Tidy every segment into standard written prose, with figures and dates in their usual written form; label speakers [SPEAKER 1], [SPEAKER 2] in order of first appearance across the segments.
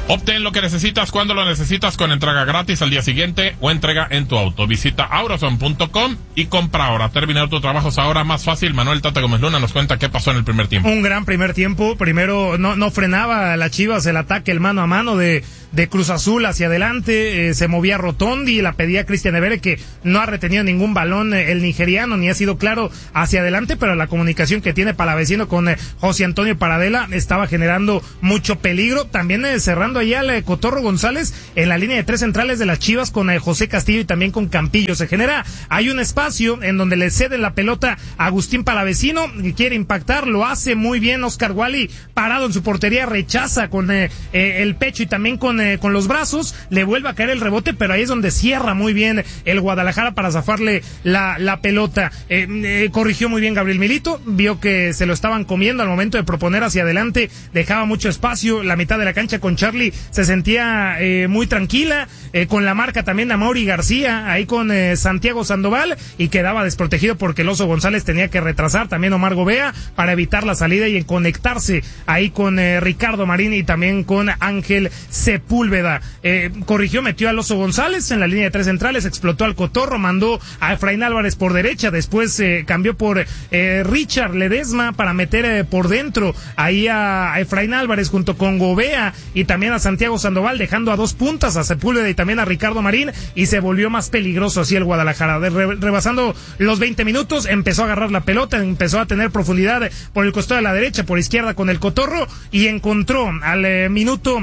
[SPEAKER 1] Obtén lo que necesitas cuando lo necesitas con entrega gratis al día siguiente o entrega en tu auto. Visita auroson.com y compra ahora. Terminar tus trabajos ahora más fácil. Manuel Tata Gómez Luna nos cuenta qué pasó en el primer tiempo.
[SPEAKER 2] Un gran primer tiempo. Primero no frenaba la Chivas el ataque, el mano a mano de Cruz Azul hacia adelante. Se movía Rotondi, la pedía Cristian Evere, que no ha retenido ningún balón el nigeriano, ni ha sido claro hacia adelante, pero la comunicación que tiene Palavecino con José Antonio Paradela estaba generando mucho peligro. También cerrando allá al Cotorro González en la línea de tres centrales de las Chivas con José Castillo y también con Campillo. Hay un espacio en donde le cede la pelota a Agustín Palavecino, que quiere impactar, lo hace muy bien Oscar Wally, parado en su portería, rechaza con el pecho y también con los brazos, le vuelve a caer el rebote, pero ahí es donde cierra muy bien el Guadalajara para zafarle la pelota. Corrigió muy bien Gabriel Milito, vio que se lo estaban comiendo al momento de proponer hacia adelante, dejaba mucho espacio, la mitad de la cancha con Charlie se sentía muy tranquila, con la marca también a Mauri García, ahí con Santiago Sandoval, y quedaba desprotegido porque el Oso González tenía que retrasar, también Omar Gobea, para evitar la salida y conectarse ahí con Ricardo Marín y también con Ángel Sepúlveda. Corrigió, metió al Oso González en la línea de tres centrales, explotó al Cotorro, mandó a Efraín Álvarez por derecha, después cambió por Richard Ledesma para meter por dentro ahí a Efraín Álvarez junto con Gobea y también a Santiago Sandoval, dejando a dos puntas, a Sepúlveda y también a Ricardo Marín, y se volvió más peligroso así el Guadalajara. Rebasando los 20 minutos, empezó a agarrar la pelota, empezó a tener profundidad por el costado de la derecha, por izquierda con el Cotorro, y encontró al minuto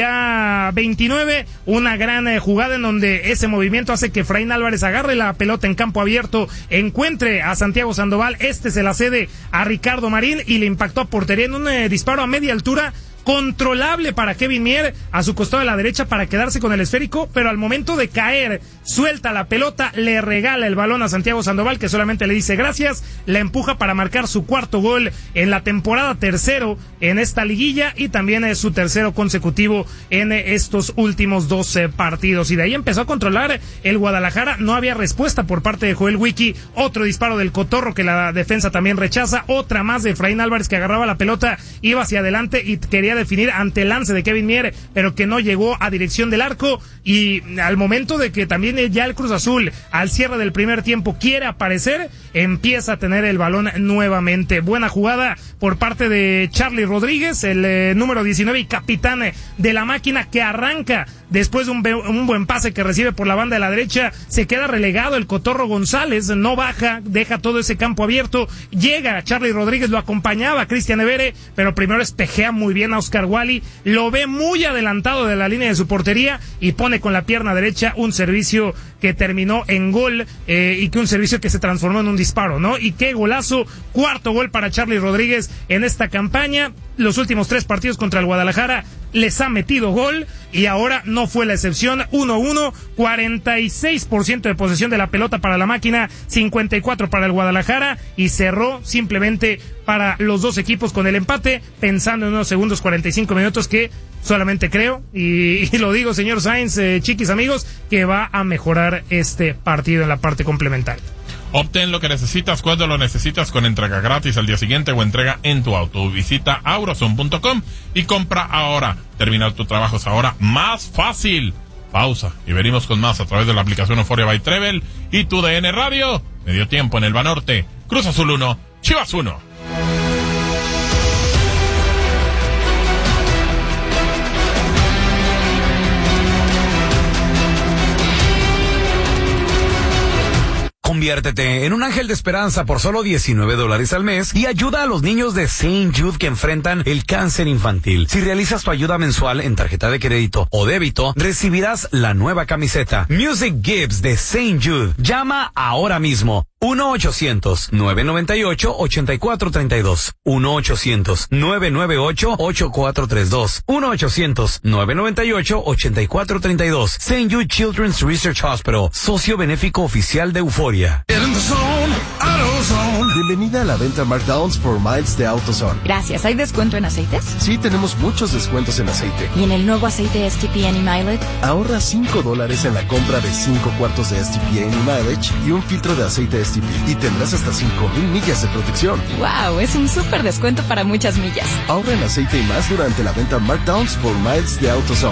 [SPEAKER 2] ya 29 una gran jugada en donde ese movimiento hace que Efraín Álvarez agarre la pelota en campo abierto, encuentre a Santiago Sandoval, se la cede a Ricardo Marín y le impactó a portería en un disparo a media altura, controlable para Kevin Mier a su costado de la derecha para quedarse con el esférico, pero al momento de caer suelta la pelota, le regala el balón a Santiago Sandoval, que solamente le dice gracias, la empuja para marcar su cuarto gol en la temporada, tercero en esta liguilla y también es su tercero consecutivo en estos últimos 12 partidos, y de ahí empezó a controlar el Guadalajara. No había respuesta por parte de Joel Wiki, otro disparo del Cotorro que la defensa también rechaza, otra más de Efraín Álvarez que agarraba la pelota, iba hacia adelante y quería definir ante el lance de Kevin Mier, pero que no llegó a dirección del arco, y al momento de que también ya el Cruz Azul al cierre del primer tiempo quiere aparecer, empieza a tener el balón nuevamente. Buena jugada por parte de Charlie Rodríguez, el número 19 y capitán de la máquina, que arranca después de un buen pase que recibe por la banda de la derecha, se queda relegado el Cotorro González, no baja, deja todo ese campo abierto, llega Charlie Rodríguez, lo acompañaba Cristian Evere, pero primero espejea muy bien a Oscar Wally, lo ve muy adelantado de la línea de su portería y pone con la pierna derecha un servicio que terminó en gol, y que un servicio que se transformó en un disparo, ¿no? Y qué golazo, cuarto gol para Charlie Rodríguez en esta campaña. Los últimos 3 partidos contra el Guadalajara les ha metido gol y ahora no fue la excepción. 1-1, 46% de posesión de la pelota para la máquina, 54% para el Guadalajara, y cerró simplemente para los dos equipos con el empate, pensando en unos segundos 45 minutos que solamente creo, y lo digo, señor Sainz, chiquis amigos, que va a mejorar este partido en la parte complementaria.
[SPEAKER 1] Obtén lo que necesitas cuando lo necesitas con entrega gratis al día siguiente o entrega en tu auto. Visita auroson.com y compra ahora. Terminar tus trabajos ahora más fácil. Pausa y venimos con más a través de la aplicación Euphoria by Trevel y tu DN Radio. Medio tiempo en el Banorte. Cruz Azul 1, Chivas 1.
[SPEAKER 3] Conviértete en un ángel de esperanza por solo $19 al mes y ayuda a los niños de St. Jude que enfrentan el cáncer infantil. Si realizas tu ayuda mensual en tarjeta de crédito o débito, recibirás la nueva camiseta Music Gives de St. Jude. Llama ahora mismo. 1-800-998-8432. 1-800-998-8432. 1-800-998-8432. St. Jude Children's Research Hospital, socio benéfico oficial de Euphoria.
[SPEAKER 4] Bienvenida a la venta Markdowns for Miles de AutoZone.
[SPEAKER 5] Gracias. ¿Hay descuento en aceites?
[SPEAKER 4] Sí, tenemos muchos descuentos en aceite.
[SPEAKER 5] ¿Y en el nuevo aceite STP Any Mileage?
[SPEAKER 4] Ahorra $5 en la compra de 5 cuartos de STP Any Mileage y un filtro de aceite STP y tendrás hasta 5,000 millas de protección.
[SPEAKER 5] Wow, es un súper descuento para muchas millas.
[SPEAKER 4] Ahorra en aceite y más durante la venta Markdowns for Miles de AutoZone.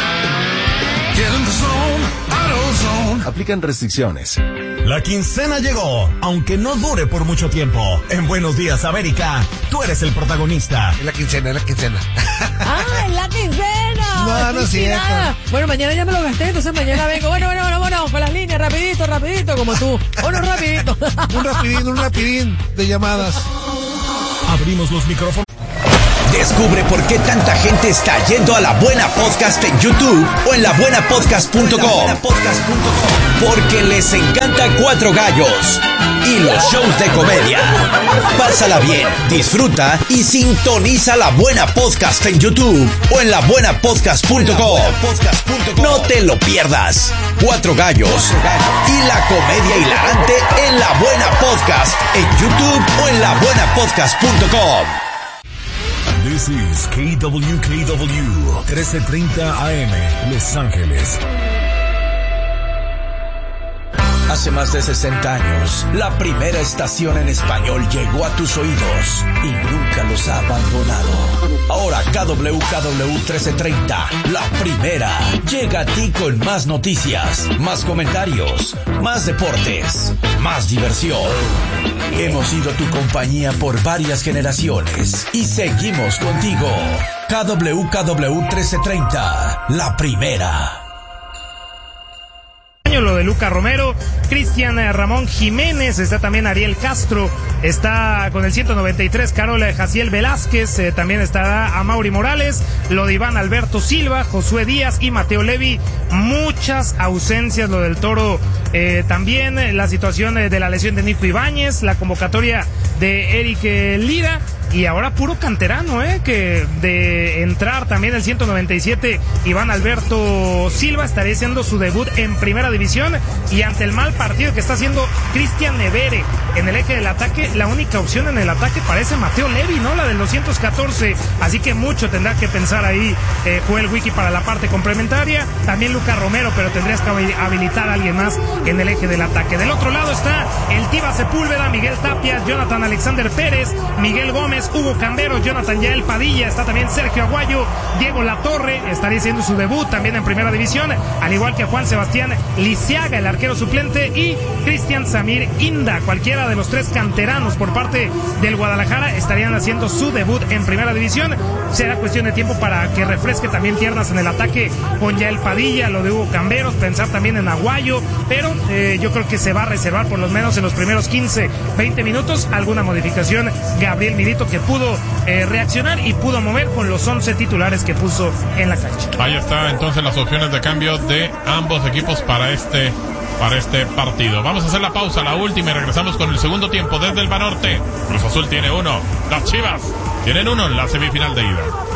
[SPEAKER 4] Aplican restricciones.
[SPEAKER 6] La quincena llegó, aunque no dure por mucho tiempo. En Buenos Días, América, tú eres el protagonista.
[SPEAKER 7] Es la quincena.
[SPEAKER 8] ¡Ah, es la quincena!
[SPEAKER 7] No, no es cierto.
[SPEAKER 8] Bueno, mañana ya me lo gasté, entonces mañana vengo. Bueno, con las líneas, rapidito, como tú. Bueno, rapidito.
[SPEAKER 7] Un rapidín de llamadas.
[SPEAKER 6] Abrimos los micrófonos.
[SPEAKER 9] Descubre por qué tanta gente está yendo a La Buena Podcast en YouTube o en labuenapodcast.com. Porque les encanta Cuatro Gallos y los shows de comedia. Pásala bien, disfruta y sintoniza La Buena Podcast en YouTube o en labuenapodcast.com. No te lo pierdas. Cuatro Gallos y la comedia hilarante en La Buena Podcast en YouTube o en labuenapodcast.com.
[SPEAKER 6] This is KWKW 1330 AM, Los Ángeles.
[SPEAKER 9] Hace más de 60 años, la primera estación en español llegó a tus oídos y nunca los ha abandonado. Ahora KWKW 1330, la primera, llega a ti con más noticias, más comentarios, más deportes, más diversión. Hemos sido tu compañía por varias generaciones y seguimos contigo. KWKW 1330, la primera.
[SPEAKER 2] Lo de Luca Romero, Cristian Ramón Jiménez, está también Ariel Castro, está con el 193 Carol Jaciel Velázquez, también estará Amaury Morales, lo de Iván Alberto Silva, Josué Díaz y Mateo Levi. Muchas ausencias, lo del Toro, también la situación de la lesión de Nico Ibáñez, la convocatoria de Eric Lira. Y ahora puro canterano, que de entrar también el 197 Iván Alberto Silva estaría haciendo su debut en primera división, y ante el mal partido que está haciendo Cristian Nevere en el eje del ataque, la única opción en el ataque parece Mateo Levi, ¿no? La del 214, así que mucho tendrá que pensar ahí Joel Wiki para la parte complementaria, también Luca Romero, pero tendrías que habilitar a alguien más en el eje del ataque. Del otro lado está el Tiva Sepúlveda, Miguel Tapia, Jonathan Alexander Pérez, Miguel Gómez, Hugo Cambero, Jonathan Yael Padilla, está también Sergio Aguayo, Diego Latorre, estaría haciendo su debut también en primera división, al igual que Juan Sebastián Lisiaga, el arquero suplente, y Cristian Samir Inda. Cualquiera de los tres canteranos por parte del Guadalajara estarían haciendo su debut en primera división. Será cuestión de tiempo para que refresque también piernas en el ataque con Yael Padilla, lo de Hugo Camberos, pensar también en Aguayo, pero yo creo que se va a reservar por lo menos en los primeros 15-20 minutos alguna modificación Gabriel Milito, que pudo reaccionar y pudo mover con los 11 titulares que puso en la cancha.
[SPEAKER 1] Ahí está entonces las opciones de cambio de ambos equipos para este partido. Vamos a hacer la pausa, la última, y regresamos con el segundo tiempo desde el Banorte. Cruz Azul tiene uno, las Chivas tienen uno en la semifinal de ida.